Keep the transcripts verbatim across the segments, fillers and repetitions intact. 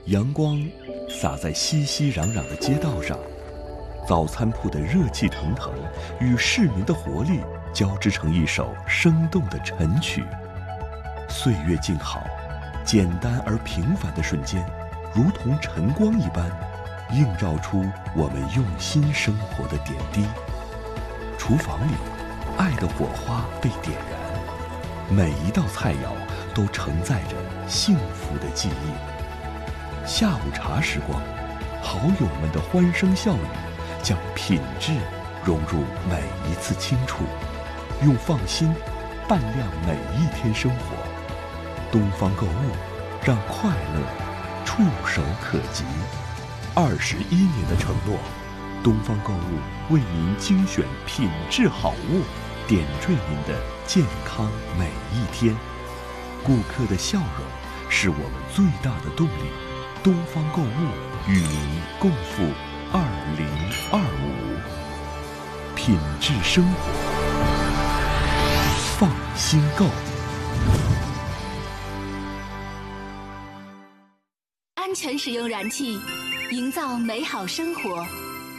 阳光洒在熙熙攘攘的街道上，早餐铺的热气腾腾与市民的活力交织成一首生动的晨曲。岁月静好，简单而平凡的瞬间，如同晨光一般，映照出我们用心生活的点滴。厨房里，爱的火花被点燃，每一道菜肴都承载着幸福的记忆。下午茶时光，好友们的欢声笑语将品质融入每一次清楚，用放心伴亮每一天生活。东方购物，让快乐触手可及。二十一年的承诺，东方购物为您精选品质好物，点缀您的健康每一天。顾客的笑容是我们最大的动力。东方购物与您共赴二零二五，品质生活，放心购。 安全使用燃气，营造美好生活。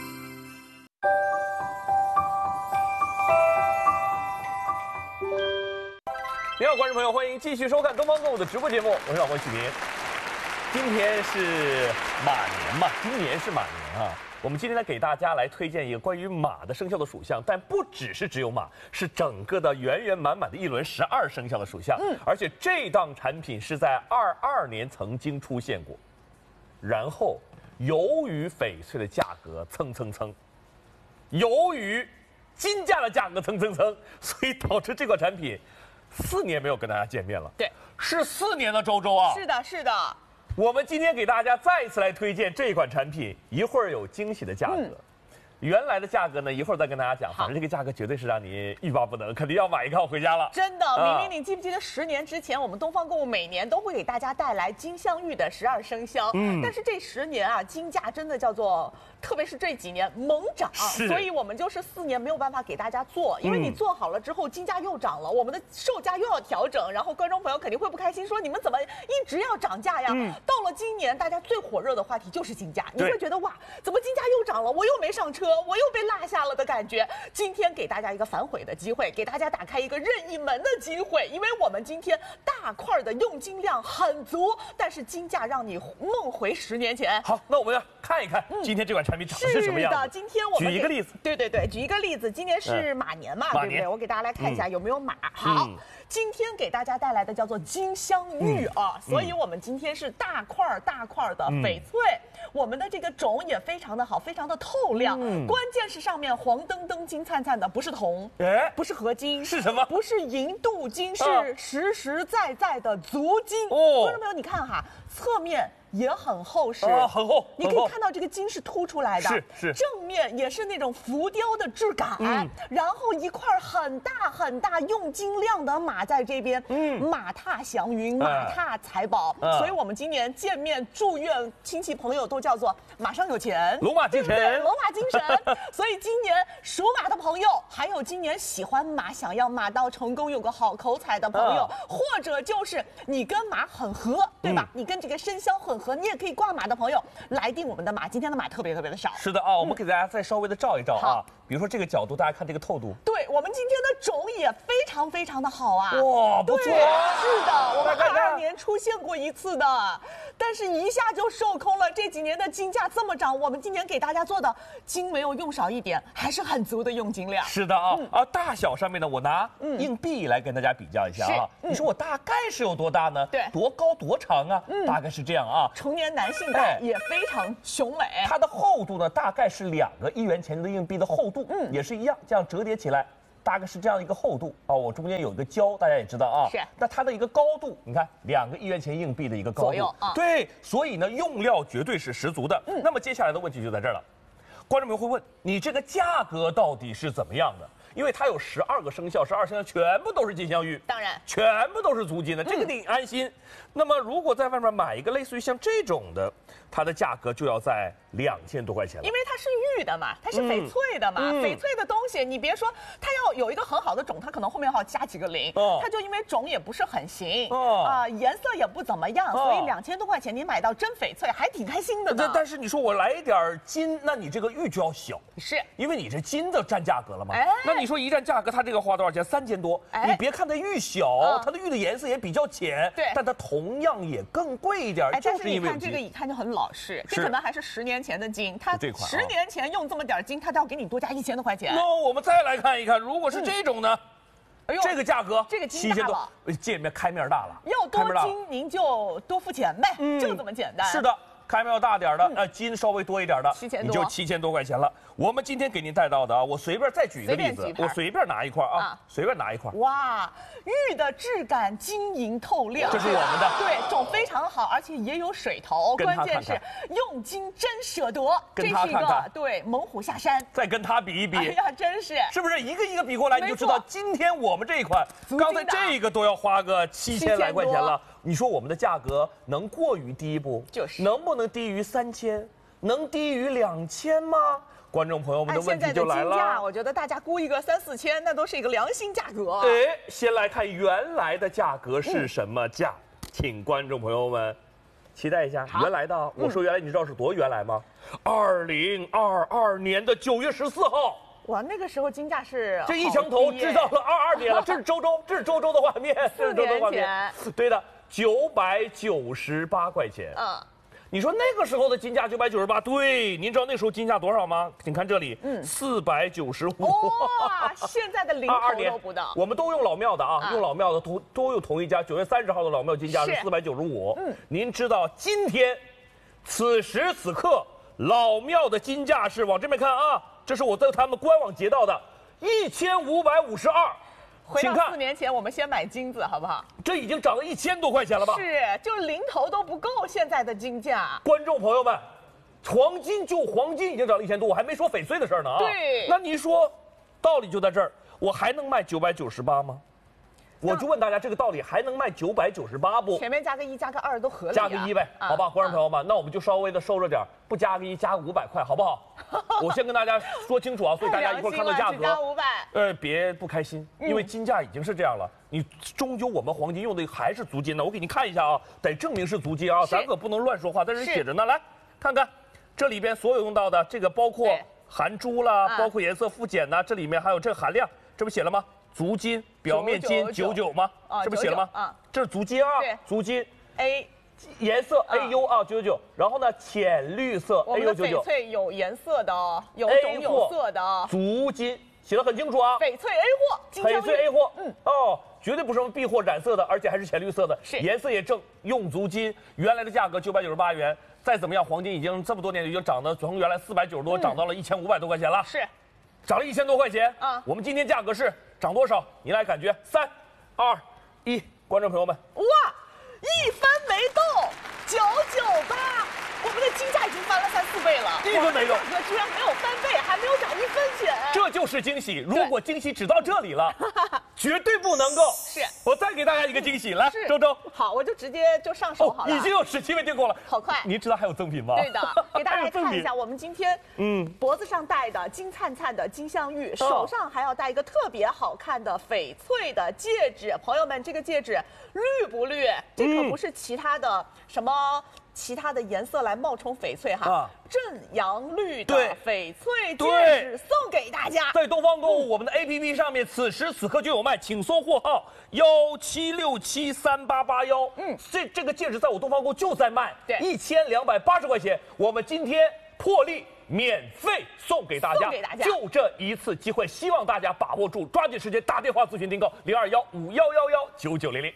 你好，观众朋友，欢迎继续收看东方购物的直播节目，我是老婆许明。今天是马年嘛，今年是马年啊。我们今天呢，给大家来推荐一个关于马的生肖的属相，但不只是只有马，是整个的圆圆满满的一轮十二生肖的属相。嗯，而且这档产品是在二二年曾经出现过，然后由于翡翠的价格蹭蹭蹭，由于金价的价格蹭蹭蹭，所以导致这款产品四年没有跟大家见面了。 对， 是四年的周周啊。 是的，是的。 我们今天给大家再一次来推荐这款产品，一会儿有惊喜的价格。嗯，原来的价格呢，一会儿再跟大家讲。反正这个价格绝对是让你欲罢不能，肯定要买一套回家了。 真的，明明你记不记得十年之前，我们东方购物每年都会给大家带来金镶玉的十二生肖。嗯，但是这十年啊，金价真的叫做，特别是这几年猛涨，所以我们就是四年没有办法给大家做，因为你做好了之后，金价又涨了，我们的售价又要调整，然后观众朋友肯定会不开心，说你们怎么一直要涨价呀？嗯，到了今年，大家最火热的话题就是金价，你会觉得哇，怎么金价又涨了？我又没上车，我又被落下了的感觉。今天给大家一个反悔的机会，给大家打开一个任意门的机会，因为我们今天大块的用金量很足，但是金价让你梦回十年前。 好，那我们要看一看今天这款产品长得是什么样子。 是的，今天我们举一个例子。 对对对，举一个例子。今年是马年嘛，对不对？我给大家来看一下有没有马。好，今天给大家带来的叫做金镶玉啊，所以我们今天是大块大块的翡翠，我们的这个种也非常的好，非常的透亮。关键是上面黄澄澄、金灿灿的，不是铜，哎，不是合金， 是什么？ 不是银镀金，是实实在在的足金。哦，观众朋友，你看哈，侧面也很厚实， 啊，很厚， 你可以看到这个金是凸出来的， 是是。 正面也是那种浮雕的质感，嗯，然后一块很大很大用金量的马在这边，嗯，马踏祥云，马踏财宝，所以我们今年见面祝愿亲戚朋友都叫做马上有钱， 龙马精神， 对，龙马精神。所以今年属马的朋友，还有今年喜欢马，想要马到成功有个好口彩的朋友，或者就是你跟马很合，对吧？你跟这个生肖很合，你也可以挂马的朋友来订我们的马。今天的马特别特别的少。 是的啊，我们给大家再稍微的照一照啊，比如说这个角度，大家看这个透度。 对，我们今天的种也非常非常的好啊。 哇，不错。是的，我们二二年出现过一次的，但是一下就售空了。这几年的金价这么涨，我们今年给大家做的金没有用少一点，还是很足的用金量。 是的啊，嗯、啊，大小上面呢，我拿硬币来跟大家比较一下啊。嗯、你说我大概是有多大呢？ 对， 多高多长啊？嗯，大概是这样啊。 成年男性的也非常雄美。 它的厚度呢，大概是两个一元钱的硬币的厚度，嗯，也是一样，这样折叠起来。大概是这样一个厚度啊，我中间有一个胶，大家也知道啊。 是。 那它的一个高度，你看两个一元钱硬币的一个高度。 左右啊。 对，所以呢，用料绝对是十足的。嗯。那么接下来的问题就在这儿了，观众们会问，你这个价格到底是怎么样的？ 因为它有十二个生肖，十二生肖全部都是金镶玉， 当然全部都是足金的，这个你安心。嗯、那么如果在外面买一个类似于像这种的，它的价格就要在两千多块钱了， 因为它是玉的嘛，它是翡翠的嘛，嗯、翡翠的东西，你别说它要有一个很好的种，它可能后面还要加几个零，哦、它就因为种也不是很行，哦、啊，颜色也不怎么样，哦、所以两千多块钱你买到真翡翠还挺开心的呢。 但是你说我来一点金，那你这个玉就要小， 是因为你这金的占价格了嘛？哎，那你说一占价格，它这个花多少钱？三千多。哎，你别看它玉小，嗯、它的玉的颜色也比较浅， 对， 但它同样也更贵一点， 哎、 就是因为但是你看这个一看就很老式，这可能还是十年前的金，它十年前用这么点金，它都要给你多加一千多块钱。 那我们再来看一看，如果是这种呢？哎呦，这个价格， 这个金大了， 界面开面大了， 要多金您就多付钱呗，嗯、就这么简单。 是的。开面要大点的，嗯、呃，金稍微多一点的， 七千多， 你就七千多块钱了。我们今天给您带到的啊，我随便再举一个例子，我随便拿一块啊，啊随便拿一块。 哇，玉的质感晶莹透亮， 这是我们的， 对，种非常好，而且也有水头， 关键是用金真舍得。 跟他看看， 对，猛虎下山， 再跟他比一比， 哎呀，真是， 是不是一个一个比过来，你就知道今天我们这一款，刚才这个都要花个七千来块钱了。你说我们的价格能过于低不？ 就是， 能不能低于三千？能低于两千吗？观众朋友们的问题就来了。 现在的金价，我觉得大家估一个三四千，那都是一个良心价格。 哎，先来看原来的价格是什么价，嗯、请观众朋友们期待一下原来的。嗯、我说原来，你知道是多原来吗？二零二二年的九月十四号。 哇，那个时候金价是这一枪头知道了二二年了，这是周周，这是周周的画面， 四年前， 对的，九百九十八块钱。嗯，你说那个时候的金价九百九十八，对，您知道那时候金价多少吗？请看这里，嗯，四百九十五。 哇，现在的零头都不到。 我们都用老庙的啊，用老庙的都都有同一家，九月三十号的老庙金价是四百九十五。嗯，您知道今天，此时此刻老庙的金价是往这边看啊。这是我在他们官网截到的，一千五百五十二。 回到四年前，我们先买金子，好不好？ 这已经涨了一千多块钱了吧？ 是，就零头都不够现在的金价。 观众朋友们，黄金就黄金已经涨了一千多，我还没说翡翠的事儿呢啊。 对。 那你说，道理就在这儿，我还能卖九百九十八吗？我就问大家，这个道理还能卖九百九十八不？ 前面加个一，加个二都合理、啊。 加个一呗，好吧，观众朋友们，啊、那我们就稍微的收着点，不加个一，加个五百块，好不好？我先跟大家说清楚啊，所以大家一会儿看到价格， 加五百， 呃，别不开心，因为金价已经是这样了。你终究我们黄金用的还是足金的，我给你看一下啊，得证明是足金啊，咱可不能乱说话，在这写着呢，来看看，这里边所有用到的这个包括含珠啦，包括颜色复检呐，这里面还有这个含量，这不写了吗？足金表面金九九吗？啊，这不写了吗？啊，这是足金啊，足金 A， 颜色 A U 啊九九，然后呢浅绿色 A U 九九。 翡翠有颜色的哦，有种有色的哦。 足金写得很清楚啊。 翡翠 A 货， 翡翠 A 货，嗯哦，绝对不是什么 B 货染色的，而且还是浅绿色的， 是颜色也正，用足金。原来的价格九百九十八元，再怎么样，黄金已经这么多年已经涨得从原来四百九十多涨到了一千五百多块钱了。 是。 涨了一千多块钱啊！我们今天价格是涨多少？你来感觉，三、二、一，观众朋友们， 哇，一分没动，九九八，我们的金价已经翻了三四倍了， 一分没动， 价格居然没有翻倍，还没有涨一分钱， 这就是惊喜。如果惊喜只到这里了，绝对不能够。 是， 我再给大家一个惊喜，来，周周， 好，我就直接就上手好了。 已经有十七位订购了， 好快。 您知道还有赠品吗？ 对的，给大家看一下，我们今天嗯脖子上戴的金灿灿的金镶玉，手上还要戴一个特别好看的翡翠的戒指。朋友们，这个戒指绿不绿？这可不是其他的什么。其他的颜色来冒充翡翠哈，啊、正阳绿的翡翠戒指送给大家。 在东方购物、嗯、我们的 A P P 上面，此时此刻就有卖，请搜货号幺七六七三八八幺。嗯，这这个戒指在我东方购物就在卖， 对， 一千两百八十块钱，我们今天破例免费送给大家， 送给大家， 就这一次机会，希望大家把握住，抓紧时间打电话咨询订购零二幺五幺幺幺九九零零。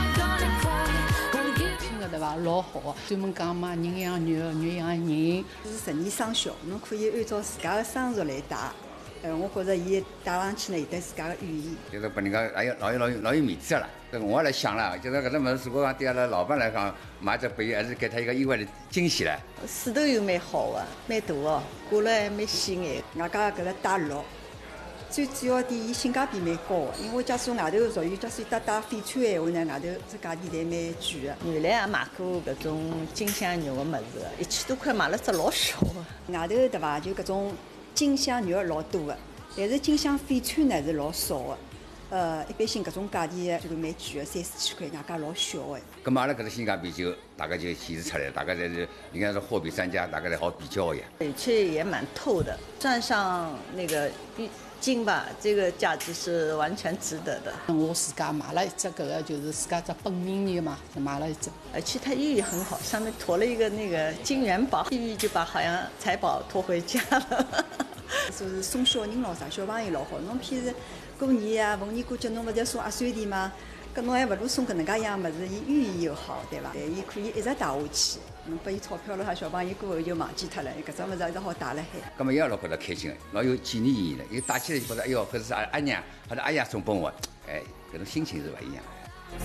对吧？老好，专门讲嘛，人养肉，肉养人， 是十二生肖，侬可以按照自家的生日来戴。呃，我觉着伊戴上去呢，有得自家的寓意。 就是把人家老有老有老有老有面子了。这个我也来想了，就是搿只物事，如果讲对阿拉老板来讲，买只拨伊，还是给他一个意外的惊喜唻。 势头又蛮好的，蛮大的，挂了还蛮显眼。外加搿个带绿， 最主要的，伊性价比蛮高的，因为假使外头属于假使搭搭翡翠闲话呢，外头这价钿侪蛮贵的。 原来也买过搿种金镶肉的物事，一千多块买了只老小的。 外头对伐？就搿种金镶肉老多的，但是金镶翡翠呢是老少的。呃，一般性搿种价钿就蛮贵的，三四千块，外加老小的。 咁嘛，阿拉搿个性价比就大概就显示出来了，大概侪是应该是货比三家，大概侪好比较呀。 翡翠也蛮透的，算上那个金吧，这个价值是完全值得的。 我自家买了一只搿个，就是自家只本命年嘛，就买了一只。 而且它寓意很好，上面驮了一个那个金元宝，寓意就把好像财宝驮回家了。 说是送小人咯啥，小朋友老好。侬譬如过年啊，逢年过节侬勿是要送压岁钱吗？搿侬还勿如送搿能介样物事，伊寓意又好，对伐？对，伊可以一直带下去。侬拨伊钞票了，哈，小朋友过后就忘记脱了，搿种物事一直好带辣海。 咁么伊也老觉得开心，老有纪念意义的。伊带起来就觉得，哎哟，搿是阿阿娘或者阿爷送拨我，哎，搿种心情是勿一样。